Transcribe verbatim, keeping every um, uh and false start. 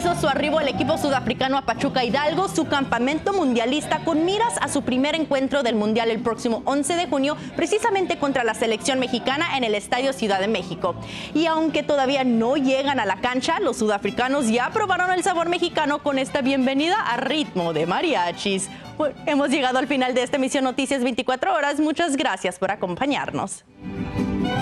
hizo su arribo el equipo sudafricano a Pachuca Hidalgo, su campamento mundialista, con miras a su primer encuentro del Mundial el próximo once de junio, precisamente contra la selección mexicana en el Estadio Ciudad de México. Y aunque todavía no llegan a la cancha, los sudafricanos ya probaron el sabor mexicano con esta bienvenida a ritmo de mariachis. Bueno, hemos llegado al final de esta emisión Noticias veinticuatro horas. Muchas gracias por acompañarnos.